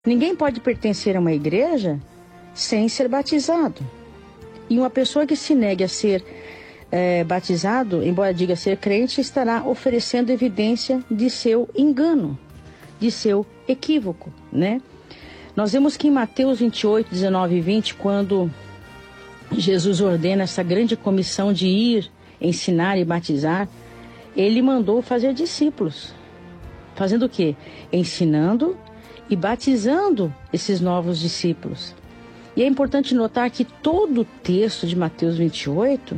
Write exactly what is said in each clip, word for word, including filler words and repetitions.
Ninguém pode pertencer a uma igreja sem ser batizado. E uma pessoa que se negue a ser é, batizado, embora diga ser crente, estará oferecendo evidência de seu engano, de seu equívoco, né? Nós vemos que em Mateus vinte e oito, dezenove e vinte, quando Jesus ordena essa grande comissão de ir, ensinar e batizar, ele mandou fazer discípulos. Fazendo o quê? Ensinando e batizando esses novos discípulos. E é importante notar que todo o texto de Mateus vinte e oito,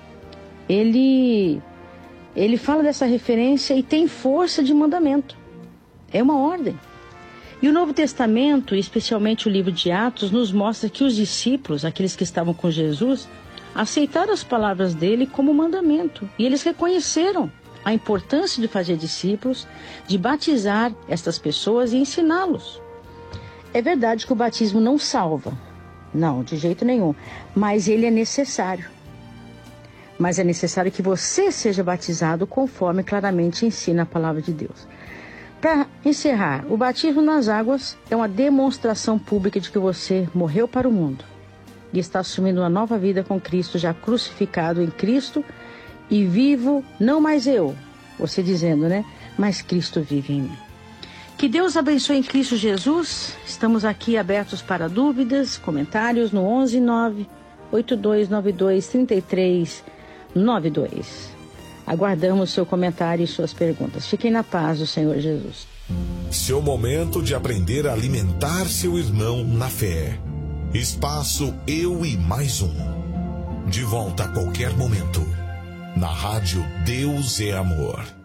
ele, ele fala dessa referência e tem força de mandamento. É uma ordem. E o Novo Testamento, especialmente o livro de Atos, nos mostra que os discípulos, aqueles que estavam com Jesus, aceitaram as palavras dele como mandamento. E eles reconheceram a importância de fazer discípulos, de batizar estas pessoas e ensiná-los. É verdade que o batismo não salva, não, de jeito nenhum, mas ele é necessário. Mas é necessário que você seja batizado conforme claramente ensina a palavra de Deus. Para encerrar, o batismo nas águas é uma demonstração pública de que você morreu para o mundo e está assumindo uma nova vida com Cristo, já crucificado em Cristo, e vivo, não mais eu, você dizendo, né? Mas Cristo vive em mim. Que Deus abençoe em Cristo Jesus. Estamos aqui abertos para dúvidas, comentários no onze nove oito dois nove dois três três nove dois. Aguardamos seu comentário e suas perguntas. Fiquem na paz do Senhor Jesus. Seu momento de aprender a alimentar seu irmão na fé. Espaço Eu e Mais Um. De volta a qualquer momento. Na rádio Deus é Amor.